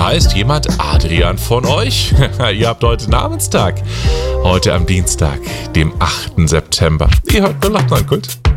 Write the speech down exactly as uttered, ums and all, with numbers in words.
heißt jemand Adrian von euch? Ihr habt heute Namenstag. Heute am Dienstag, dem achten September. Ihr hört null acht neun Kult.